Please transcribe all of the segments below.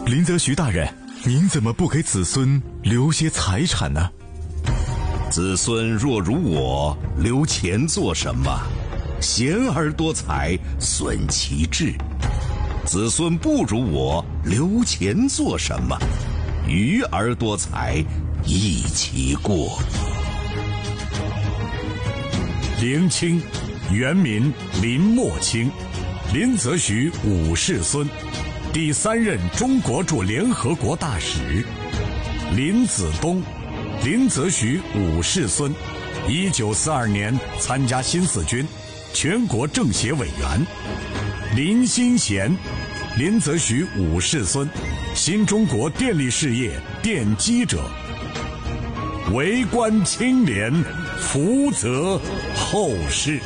林则徐大人，您怎么不给子孙留些财产呢？ 子孙若如我，留钱做什么？贤而多财，损其志。子孙不如我，留钱做什么？愚而多财，益其过。 林清，原名林默清，林则徐五世孙，第3任中国驻联合国大使。林子东，林则徐五世孙，1942年参加新四军，全国政协委员。林新贤，林则徐五世孙，新中国电力事业奠基者。为官清廉，福泽后世。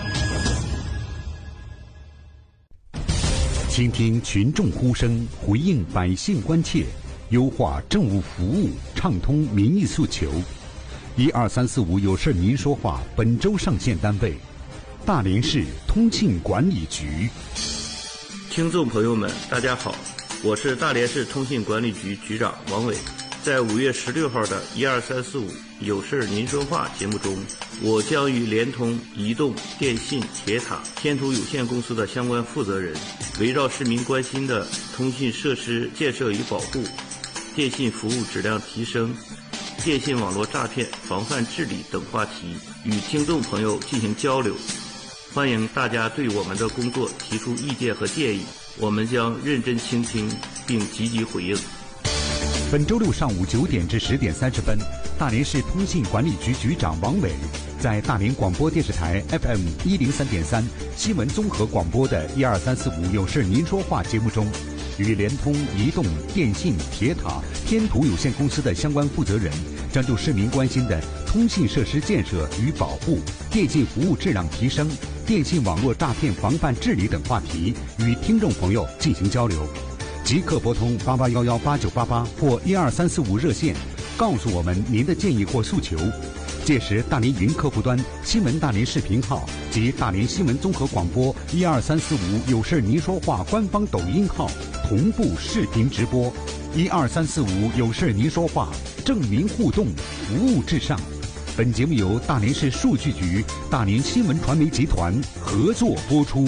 倾听群众呼声，回应百姓关切，优化政务服务，畅通民意诉求。12345有事您说话，本周上线单位：大连市通信管理局。 听众朋友们，大家好，我是大连市通信管理局局长王伟。在5月16号的12345有事您说话节目中，我将与联通、移动、电信、铁塔、天图有限公司的相关负责人，围绕市民关心的通信设施建设与保护、电信服务质量提升、电信网络诈骗防范治理等话题，与听众朋友进行交流。欢迎大家对我们的工作提出意见和建议，我们将认真倾听并积极回应。 本周六上午9点至10点30分，大连市通信管理局局长王伟在大连广播电视台 FM 103.3新闻综合广播的12345有事您说话节目中，与联通、移动、电信、铁塔、天图有限公司的相关负责人，将就市民关心的通信设施建设与保护、电信服务质量提升、电信网络诈骗防范治理等话题，与听众朋友进行交流。即刻拨通88118988或12345热线，告诉我们您的建议或诉求。届时，大连云客户端、新闻大连视频号及大连新闻综合广播12345有事您说话官方抖音号同步视频直播。12345有事您说话，正民互动，服务至上。本节目由大连市数据局、大连新闻传媒集团合作播出。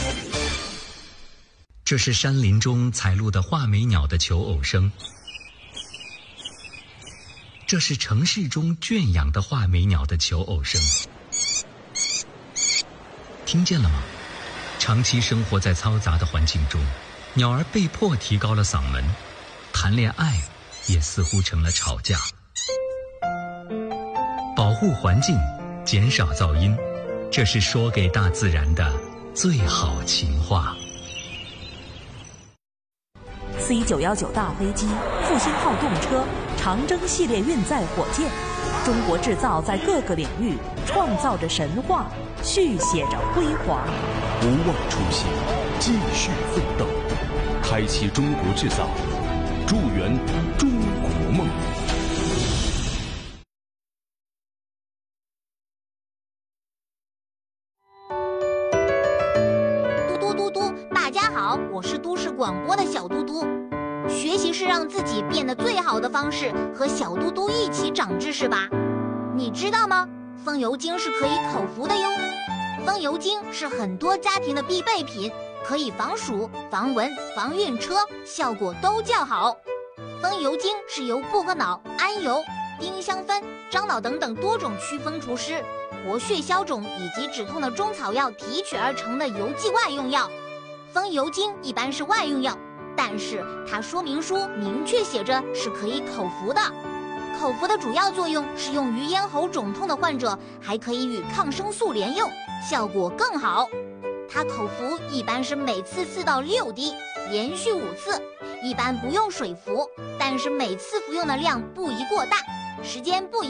这是山林中采录的画眉鸟的求偶声，这是城市中圈养的画眉鸟的求偶声。听见了吗？长期生活在嘈杂的环境中，鸟儿被迫提高了嗓门，谈恋爱也似乎成了吵架。保护环境，减少噪音，这是说给大自然的最好情话。 C919大飞机、复兴号动车、长征系列运载火箭，中国制造在各个领域创造着神话，续写着辉煌。 不忘初心，继续奋斗，开启中国制造，祝愿中国梦。 嘟嘟嘟，大家好，我是都市广播的小嘟嘟。学习是让自己变得最好的方式，和小嘟嘟一起长知识吧。你知道吗？风油精是可以口服的哟。风油精是很多家庭的必备品，可以防暑、防蚊、防晕车，效果都较好。风油精是由薄荷脑、桉油、丁香酚、樟脑等多种祛风除湿、活血消肿以及止痛的中草药提取而成的油剂外用药。风油精一般是外用药，但是它说明书明确写着是可以口服的。口服的主要作用是用于咽喉肿痛的患者，还可以与抗生素连用，效果更好。它口服一般是每次4到6滴，连续5次，一般不用水服，但是每次服用的量不宜过大，时间不宜